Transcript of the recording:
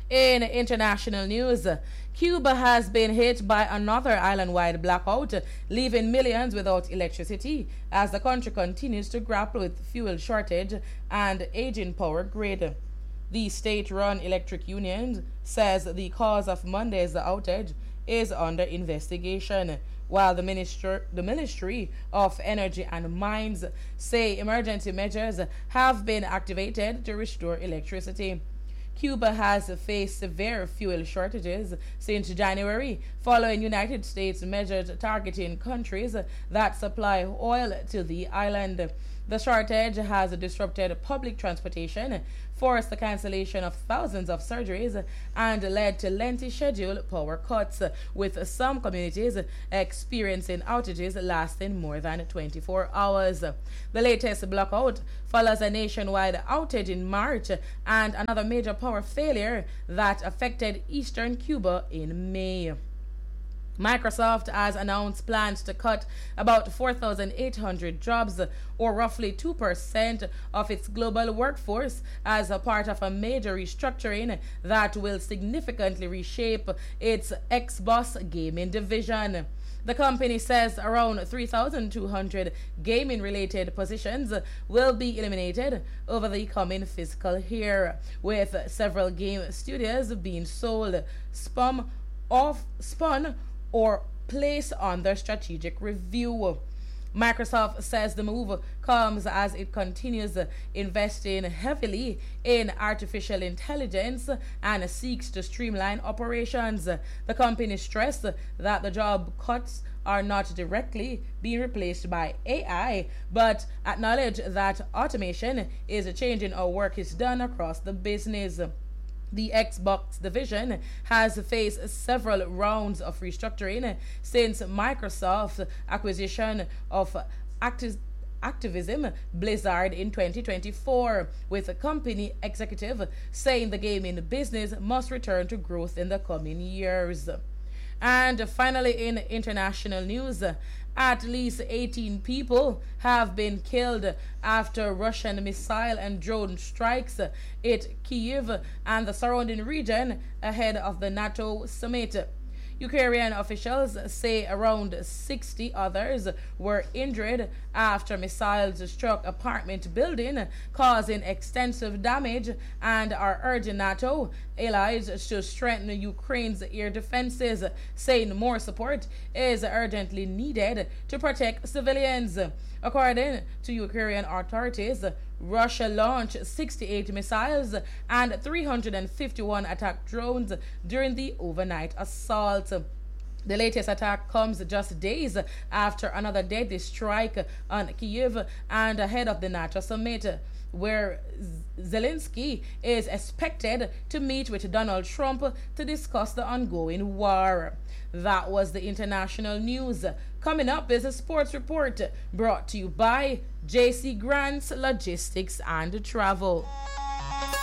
In international news, Cuba has been hit by another island-wide blackout, leaving millions without electricity as the country continues to grapple with fuel shortage and aging power grid. The state-run electric union says the cause of Monday's outage is under investigation, while the Ministry of Energy and Mines say emergency measures have been activated to restore electricity. Cuba has faced severe fuel shortages since January, following United States measures targeting countries that supply oil to the island. The shortage has disrupted public transportation, forced the cancellation of thousands of surgeries, and led to lengthy scheduled power cuts, with some communities experiencing outages lasting more than 24 hours. The latest blackout follows a nationwide outage in March and another major power failure that affected eastern Cuba in May. Microsoft has announced plans to cut about 4,800 jobs, or roughly 2% of its global workforce, as a part of a major restructuring that will significantly reshape its Xbox gaming division. The company says around 3,200 gaming-related positions will be eliminated over the coming fiscal year, with several game studios being sold, spun or placed under strategic review. Microsoft says the move comes as it continues investing heavily in artificial intelligence and seeks to streamline operations. The company stressed that the job cuts are not directly being replaced by AI, but acknowledge that automation is changing how work is done across the business. The Xbox division has faced several rounds of restructuring since Microsoft's acquisition of Activision Blizzard in 2024, with a company executive saying the gaming business must return to growth in the coming years. And finally, in international news, at least 18 people have been killed after Russian missile and drone strikes hit Kyiv and the surrounding region ahead of the NATO summit. Ukrainian officials say around 60 others were injured after missiles struck apartment building, causing extensive damage, and are urging NATO allies to strengthen Ukraine's air defenses, saying more support is urgently needed to protect civilians. According to Ukrainian authorities, Russia launched 68 missiles and 351 attack drones during the overnight assault. The latest attack comes just days after another deadly strike on Kyiv and ahead of the NATO summit, where Zelensky is expected to meet with Donald Trump to discuss the ongoing war. That was the international news. Coming up is a sports report brought to you by JC Grants Logistics and Travel.